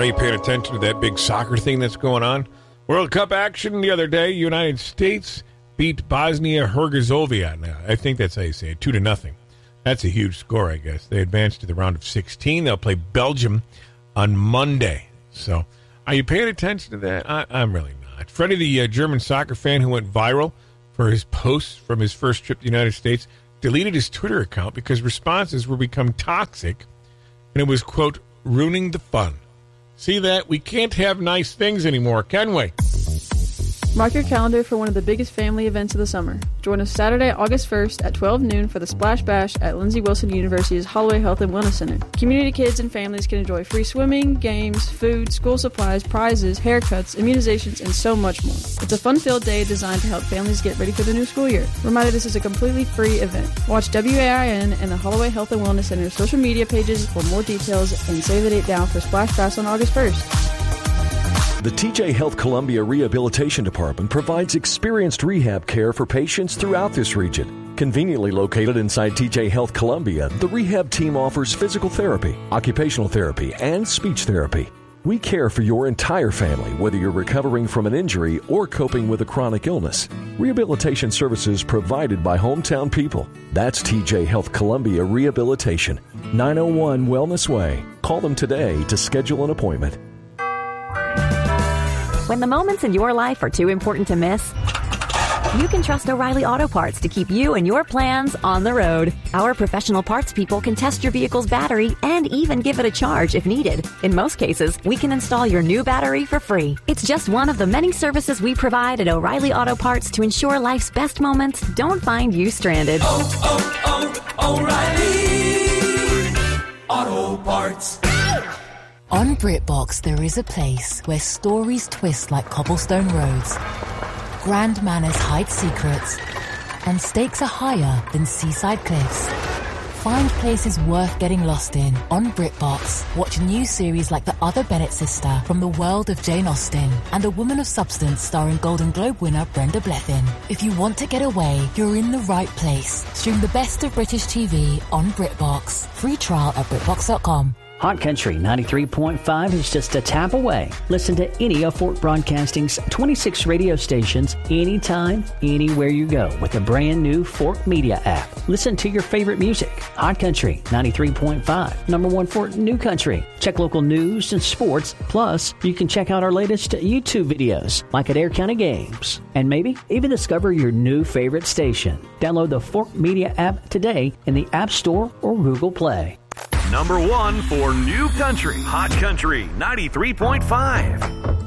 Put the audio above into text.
Are you paying attention to that big soccer thing that's going on? World Cup action the other day. United States beat Bosnia-Herzegovina. I think that's how you say it, 2-0. That's a huge score, I guess. They advanced to the round of 16. They'll play Belgium on Monday. So, are you paying attention to that? I'm really not. Freddie, the German soccer fan who went viral for his posts from his first trip to the United States, deleted his Twitter account because responses were become toxic, and it was, quote, ruining the fun. See that? We can't have nice things anymore, can we? Mark your calendar for one of the biggest family events of the summer. Join us Saturday, August 1st at 12 noon for the Splash Bash at Lindsey Wilson University's Holloway Health and Wellness Center. Community kids and families can enjoy free swimming, games, food, school supplies, prizes, haircuts, immunizations, and so much more. It's a fun-filled day designed to help families get ready for the new school year. Reminder, this is a completely free event. Watch WAIN and the Holloway Health and Wellness Center's social media pages for more details and save the date down for Splash Bash on August 1st. The TJ Health Columbia Rehabilitation Department provides experienced rehab care for patients throughout this region. Conveniently located inside TJ Health Columbia, the rehab team offers physical therapy, occupational therapy, and speech therapy. We care for your entire family, whether you're recovering from an injury or coping with a chronic illness. Rehabilitation services provided by hometown people. That's TJ Health Columbia Rehabilitation, 901 Wellness Way. Call them today to schedule an appointment. When the moments in your life are too important to miss, you can trust O'Reilly Auto Parts to keep you and your plans on the road. Our professional parts people can test your vehicle's battery and even give it a charge if needed. In most cases, we can install your new battery for free. It's just one of the many services we provide at O'Reilly Auto Parts to ensure life's best moments don't find you stranded. O'Reilly Auto Parts. On BritBox, there is a place where stories twist like cobblestone roads, grand manners hide secrets, and stakes are higher than seaside cliffs. Find places worth getting lost in on BritBox. Watch new series like The Other Bennett Sister from the world of Jane Austen and A Woman of Substance starring Golden Globe winner Brenda Blethyn. If you want to get away, you're in the right place. Stream the best of British TV on BritBox. Free trial at BritBox.com. Hot Country 93.5 is just a tap away. Listen to any of Fort Broadcasting's 26 radio stations anytime, anywhere you go with the brand new Fort Media app. Listen to your favorite music. Hot Country 93.5, #1 Fort New Country. Check local news and sports. Plus, you can check out our latest YouTube videos, like at Air County Games. And maybe even discover your new favorite station. Download the Fort Media app today in the App Store or Google Play. #1 for New Country, Hot Country 93.5.